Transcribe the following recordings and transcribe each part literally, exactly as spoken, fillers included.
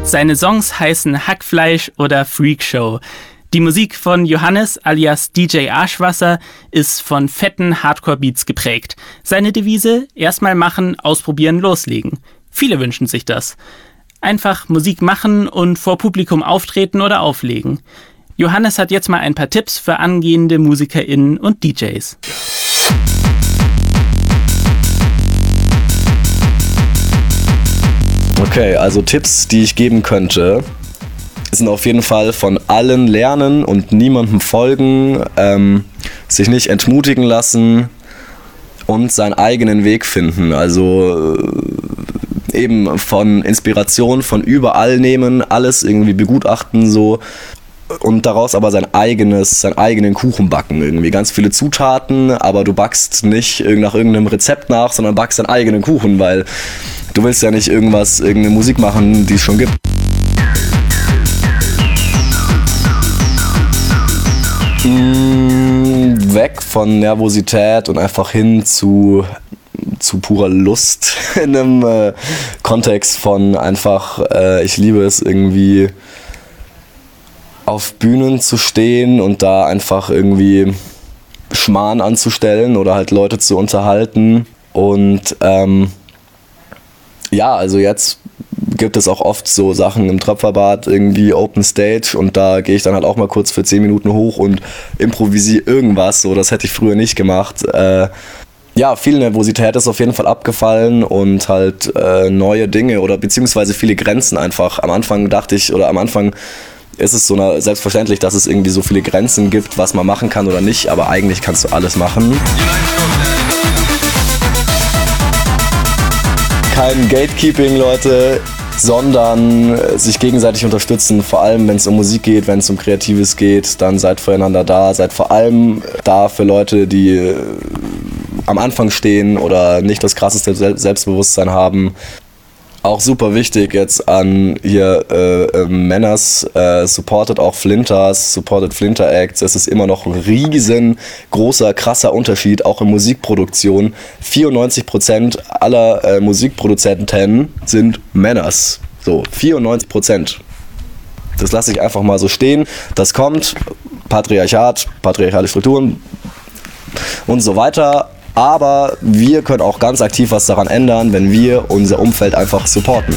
Seine Songs heißen Hackfleisch oder Freakshow. Die Musik von Johannes alias D J Arschwasser ist von fetten Hardcore-Beats geprägt. Seine Devise: erstmal machen, ausprobieren, loslegen. Viele wünschen sich das. Einfach Musik machen und vor Publikum auftreten oder auflegen. Johannes hat jetzt mal ein paar Tipps für angehende MusikerInnen und D Js. Okay, also Tipps, die ich geben könnte, sind auf jeden Fall von allen lernen und niemandem folgen, ähm, sich nicht entmutigen lassen und seinen eigenen Weg finden. Also äh, eben von Inspiration von überall nehmen, alles irgendwie begutachten so und daraus aber sein eigenes, seinen eigenen Kuchen backen. Irgendwie ganz viele Zutaten, aber du backst nicht nach irgendeinem Rezept nach, sondern backst deinen eigenen Kuchen, weil du willst ja nicht irgendwas, irgendeine Musik machen, die es schon gibt. Weg von Nervosität und einfach hin zu, zu purer Lust in einem äh, Kontext von einfach, äh, ich liebe es irgendwie auf Bühnen zu stehen und da einfach irgendwie Schmarrn anzustellen oder halt Leute zu unterhalten. Und ähm, ja, also jetzt gibt es auch oft so Sachen im Tröpferbad, irgendwie Open Stage, und da gehe ich dann halt auch mal kurz für zehn Minuten hoch und improvisiere irgendwas, so, das hätte ich früher nicht gemacht. Äh, ja, viel Nervosität ist auf jeden Fall abgefallen und halt äh, neue Dinge oder beziehungsweise viele Grenzen einfach. Am Anfang dachte ich, oder am Anfang ist es so eine, selbstverständlich, dass es irgendwie so viele Grenzen gibt, was man machen kann oder nicht, aber eigentlich kannst du alles machen. Kein Gatekeeping, Leute, sondern sich gegenseitig unterstützen, vor allem wenn es um Musik geht, wenn es um Kreatives geht, dann seid füreinander da, seid vor allem da für Leute, die äh, am Anfang stehen oder nicht das krasseste Selbstbewusstsein haben. Auch super wichtig jetzt an hier äh, äh, Männers, äh, supportet auch Flinters, supportet Flinter Acts. Es ist immer noch ein riesengroßer, krasser Unterschied, auch in Musikproduktion. vierundneunzig Prozent aller äh, Musikproduzenten sind Männers. So, vierundneunzig Prozent. Das lasse ich einfach mal so stehen. Das kommt, Patriarchat, patriarchale Strukturen und so weiter. Aber wir können auch ganz aktiv was daran ändern, wenn wir unser Umfeld einfach supporten.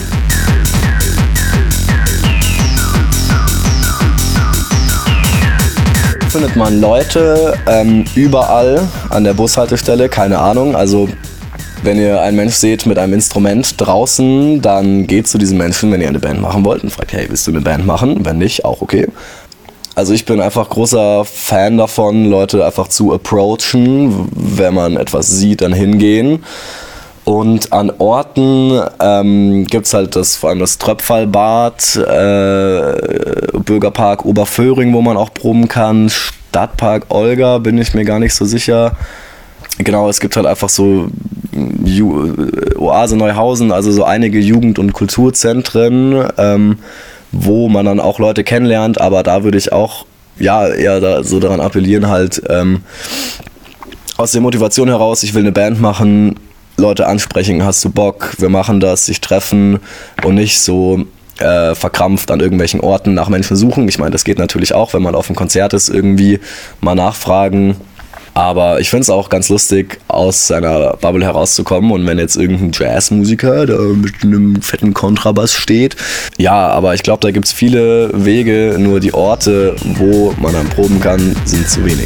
Findet man Leute ähm, überall an der Bushaltestelle, keine Ahnung. Also wenn ihr einen Mensch seht mit einem Instrument draußen, dann geht zu diesem Menschen, wenn ihr eine Band machen wollt, und fragt, hey, willst du eine Band machen? Wenn nicht, auch okay. Also ich bin einfach großer Fan davon, Leute einfach zu approachen, wenn man etwas sieht, dann hingehen. Und an Orten ähm, gibt es halt das, vor allem das Tröpfalbad, äh, Bürgerpark Oberföhring, wo man auch proben kann, Stadtpark Olga, bin ich mir gar nicht so sicher. Genau, es gibt halt einfach so Ju- Oase Neuhausen, also so einige Jugend- und Kulturzentren, ähm, wo man dann auch Leute kennenlernt, aber da würde ich auch ja eher da, so daran appellieren, halt ähm, aus der Motivation heraus, ich will eine Band machen, Leute ansprechen, hast du Bock, wir machen das, sich treffen und nicht so äh, verkrampft an irgendwelchen Orten nach Menschen suchen. Ich meine, das geht natürlich auch, wenn man auf einem Konzert ist, irgendwie mal nachfragen. Aber ich finde es auch ganz lustig, aus seiner Bubble herauszukommen, und wenn jetzt irgendein Jazzmusiker da mit einem fetten Kontrabass steht, ja, aber ich glaube, da gibt es viele Wege, nur die Orte, wo man dann proben kann, sind zu wenig.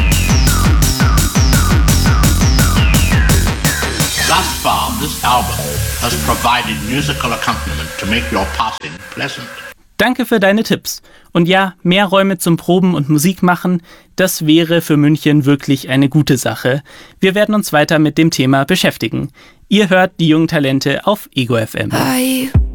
Thus far, this album has provided musical accompaniment to make your passing pleasant. Danke für deine Tipps. Und ja, mehr Räume zum Proben und Musik machen, das wäre für München wirklich eine gute Sache. Wir werden uns weiter mit dem Thema beschäftigen. Ihr hört die jungen Talente auf Ego F M. Hi.